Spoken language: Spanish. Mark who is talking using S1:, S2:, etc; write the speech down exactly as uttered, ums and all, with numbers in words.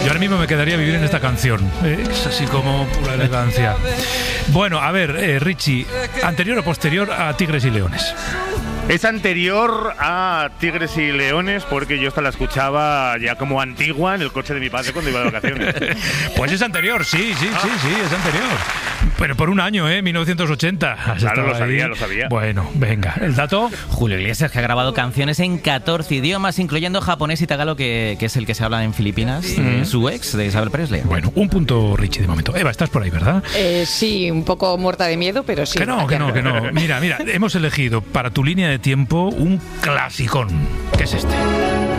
S1: Yo ahora mismo me quedaría a vivir en esta canción. Eh, es así como pura elegancia. Bueno, a ver, eh, Richie, ¿anterior o posterior a Tigres y Leones?
S2: Es anterior a Tigres y Leones porque yo esta la escuchaba ya como antigua en el coche de mi padre cuando iba de vacaciones.
S1: Pues es anterior, sí, sí, sí, sí, es anterior. Pero por un año, ¿eh? mil novecientos ochenta.
S2: Claro, lo sabía, lo sabía.
S1: Bueno, venga, ¿el dato?
S3: Julio Iglesias, que ha grabado canciones en catorce idiomas, incluyendo japonés y tagalo, que, que es el que se habla en Filipinas, mm. su ex, de Isabel Presley.
S1: Bueno, un punto, Richie, de momento. Eva, estás por ahí, ¿verdad?
S4: Eh, sí, un poco muerta de miedo, pero sí.
S1: Que no, que no, que no. Mira, mira, hemos elegido para tu línea de tiempo un clasicón. ¿Qué es este?